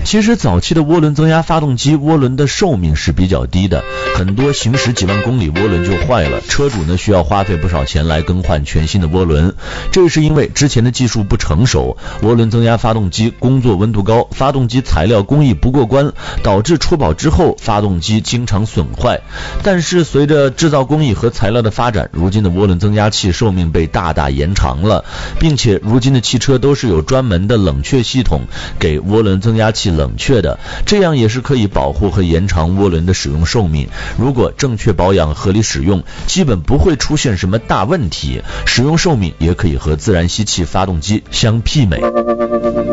其实早期的涡轮增压发动机涡轮的寿命是比较低的，很多行驶几万公里涡轮就坏了，车主呢需要花费不少钱来更换全新的涡轮。这是因为之前的技术不成熟，涡轮增压发动机工作温度高，发动机材料工艺不过关，导致出保之后发动机经常损坏。但是随着制造工艺和材料的发展，如今的涡轮增压器寿命被大大延长了，并且如今的汽车都是有专门的冷却系统给涡轮增压器冷却的，这样也是可以保护和延长涡轮的使用寿命。如果正确保养合理使用，基本不会出现什么大问题，使用寿命也可以和自然吸气发动机相媲美。